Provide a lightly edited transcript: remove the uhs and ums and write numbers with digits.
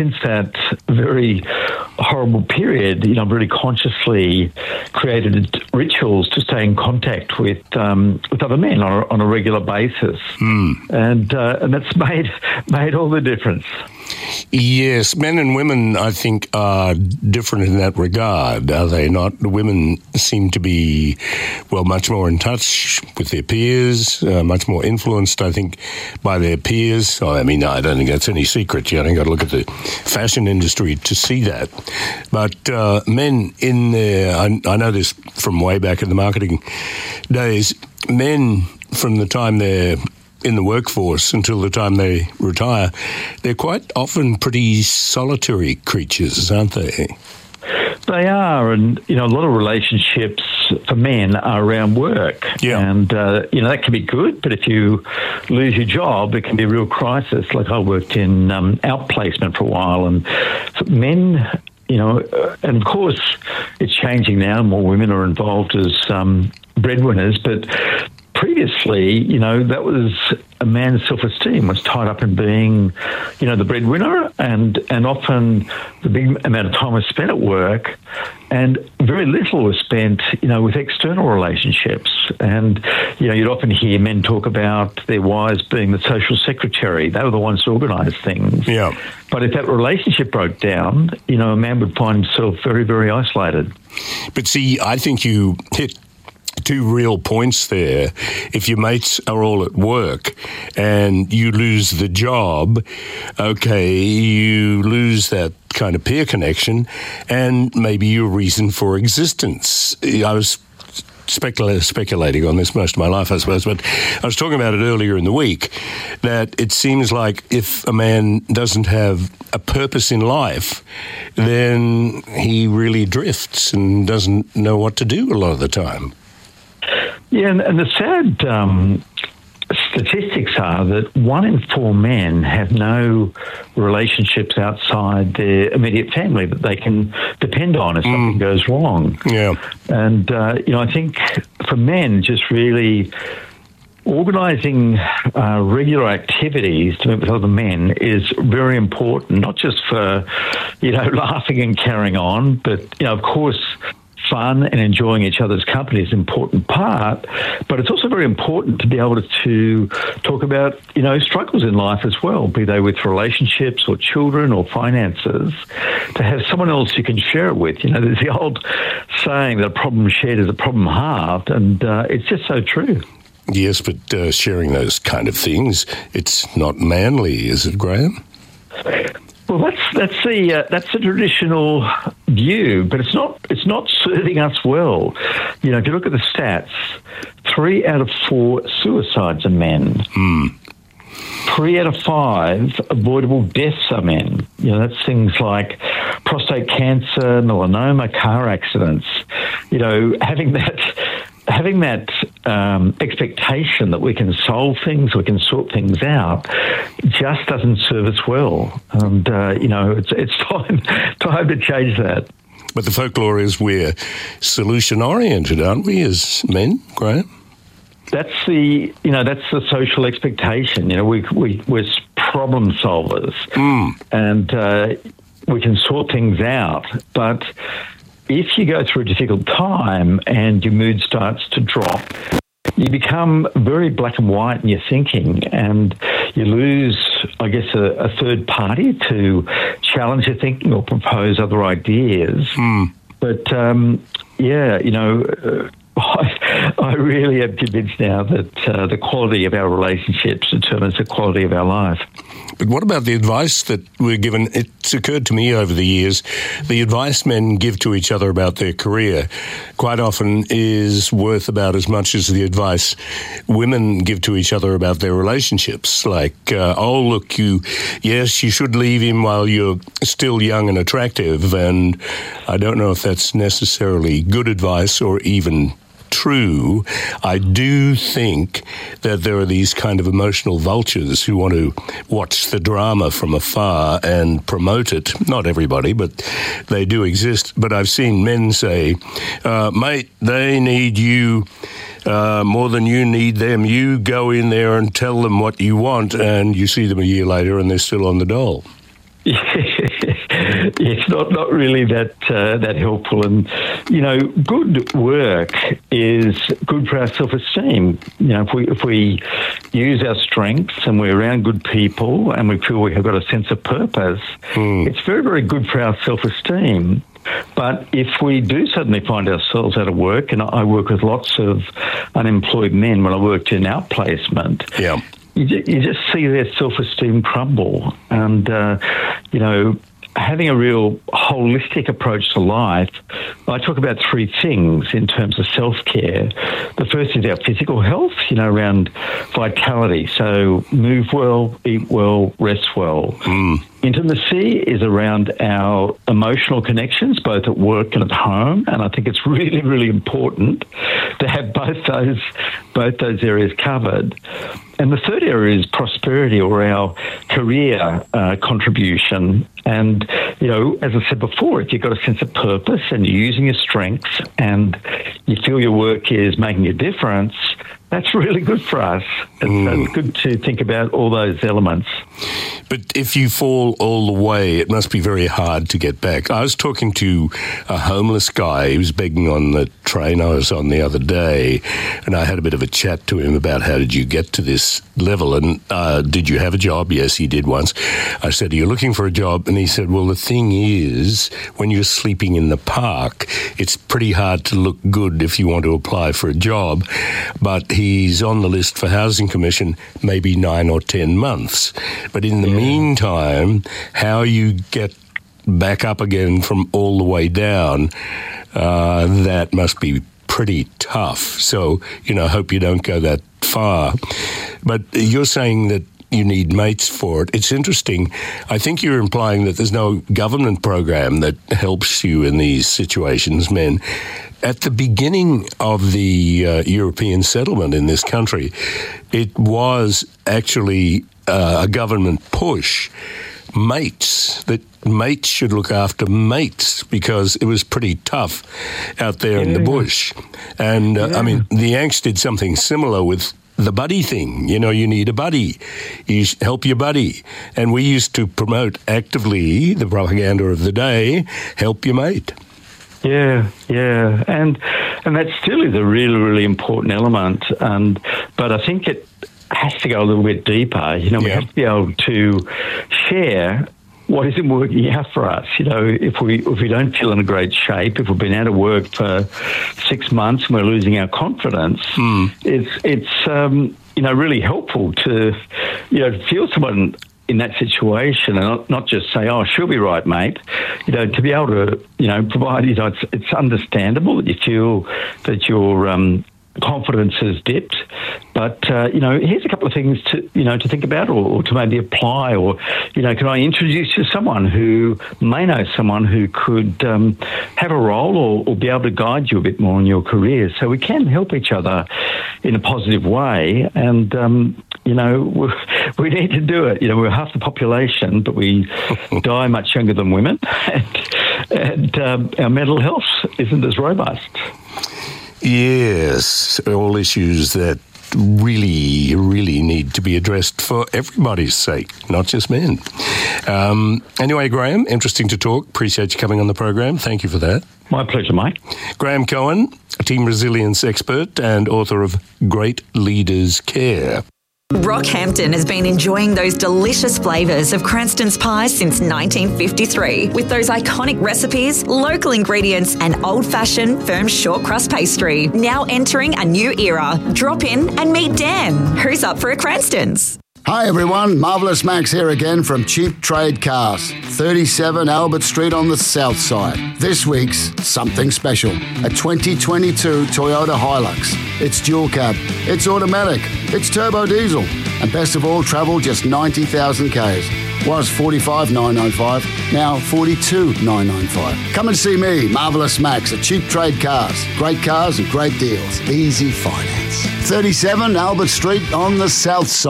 since that very horrible period, I've really consciously created rituals to stay in contact with other men on a regular basis, and that's made all the difference. Yes, men and women, I think, are different in that regard, are they not? The women seem to be, much more in touch with their peers, much more influenced, I think, by their peers. I don't think that's any secret. You got to look at the fashion industry to see that. But men in there, I know this from way back in the marketing days, men from the time they're in the workforce until the time they retire, they're quite often pretty solitary creatures, aren't they? They are, and a lot of relationships for men are around work. Yeah. And that can be good, but if you lose your job, it can be a real crisis. Like I worked in outplacement for a while, and for men, and of course it's changing now. More women are involved as breadwinners, but previously, that was a man's self-esteem was tied up in being, the breadwinner, and often the big amount of time was spent at work, and very little was spent, with external relationships. And, you'd often hear men talk about their wives being the social secretary. They were the ones to organise things. Yeah. But if that relationship broke down, a man would find himself very, very isolated. But see, I think you hit two real points there. If your mates are all at work and you lose the job, okay, you lose that kind of peer connection and maybe your reason for existence. I was speculating on this most of my life, I suppose, but I was talking about it earlier in the week, that it seems like if a man doesn't have a purpose in life, then he really drifts and doesn't know what to do a lot of the time. Yeah, and the sad statistics are that 1 in 4 men have no relationships outside their immediate family that they can depend on if something goes wrong. Yeah. And, I think for men, just really organising regular activities to meet with other men is very important, not just for, laughing and carrying on, but, of course, fun and enjoying each other's company is an important part, but it's also very important to be able to talk about, struggles in life as well, be they with relationships or children or finances, to have someone else you can share it with. There's the old saying that a problem shared is a problem halved, and it's just so true. Yes, but sharing those kind of things, it's not manly, is it, Graham? Well, that's the traditional view, but it's not serving us well. If you look at the stats, 3 out of 4 suicides are men. 3 out of 5 avoidable deaths are men. That's things like prostate cancer, melanoma, car accidents. Having that expectation that we can solve things, we can sort things out, just doesn't serve us well. And, it's time to change that. But the folklore is we're solution-oriented, aren't we, as men, Graham? That's the social expectation. We're problem solvers, and we can sort things out. But if you go through a difficult time and your mood starts to drop, you become very black and white in your thinking, and you lose, I guess, a third party to challenge your thinking or propose other ideas. But, I really am convinced now that the quality of our relationships determines the quality of our life. But what about the advice that we're given? It's occurred to me over the years, the advice men give to each other about their career quite often is worth about as much as the advice women give to each other about their relationships. Like, you should leave him while you're still young and attractive. And I don't know if that's necessarily good advice or even true. I do think that there are these kind of emotional vultures who want to watch the drama from afar and promote it. Not everybody, but they do exist. But I've seen men say, mate, they need you more than you need them. You go in there and tell them what you want, and you see them a year later and they're still on the dole. it's not really that helpful. And, good work is good for our self-esteem. If we use our strengths and we're around good people and we feel we have got a sense of purpose, it's very, very good for our self-esteem. But if we do suddenly find ourselves out of work, and I work with lots of unemployed men when I worked in outplacement, you just see their self-esteem crumble. And, having a real holistic approach to life, I talk about three things in terms of self-care. The first is our physical health, around vitality. So move well, eat well, rest well. Intimacy is around our emotional connections, both at work and at home. And I think it's really, really important to have both those areas covered. And the third area is prosperity, or our career contribution. And, as I said before, if you've got a sense of purpose and you're using your strengths and you feel your work is making a difference, that's really good for us. It's good to think about all those elements. But if you fall all the way, it must be very hard to get back. I was talking to a homeless guy who was begging on the train I was on the other day, and I had a bit of a chat to him about how did you get to this level, and did you have a job? Yes, he did once. I said, are you looking for a job? And he said, well, the thing is, when you're sleeping in the park, it's pretty hard to look good if you want to apply for a job, but he's on the list for Housing Commission maybe 9 or 10 months. But in the meantime, how you get back up again from all the way down, that must be pretty tough. So, hope you don't go that far. But you're saying that you need mates for it. It's interesting. I think you're implying that there's no government program that helps you in these situations, men. At the beginning of the European settlement in this country, it was actually a government push. Mates should look after mates because it was pretty tough out there in the bush. And, the Yanks did something similar with the buddy thing. You need a buddy. You help your buddy. And we used to promote actively the propaganda of the day, help your mate. Yeah, and that still is a really, really important element. But I think it has to go a little bit deeper. We have to be able to share what isn't working out for us. If we don't feel in a great shape, if we've been out of work for 6 months and we're losing our confidence, it's really helpful to feel someone in that situation and not just say, oh, she'll be right, mate. To be able to, provide, it's understandable that you feel that your confidence has dipped. But, here's a couple of things to think about or to maybe apply, or, can I introduce you to someone who may know someone who could have a role or be able to guide you a bit more in your career, so we can help each other in a positive way. And, we need to do it. We're half the population, but we die much younger than women, and our mental health isn't as robust. Yes, all issues that really, really need to be addressed for everybody's sake, not just men. Anyway, Graham, interesting to talk. Appreciate you coming on the program. Thank you for that. My pleasure, mate. Graham Cohen, a team resilience expert and author of Great Leaders Care. Rockhampton has been enjoying those delicious flavours of Cranston's pies since 1953. With those iconic recipes, local ingredients and old-fashioned firm short crust pastry. Now entering a new era. Drop in and meet Dan. Who's up for a Cranston's? Hi everyone, Marvellous Max here again from Cheap Trade Cars, 37 Albert Street on the south side. This week's something special, a 2022 Toyota Hilux. It's dual cab, it's automatic, it's turbo diesel, and best of all, travelled just 90,000 Ks. Was $45,995, now $42,995. Come and see me, Marvellous Max at Cheap Trade Cars. Great cars and great deals. Easy finance. 37 Albert Street on the south side.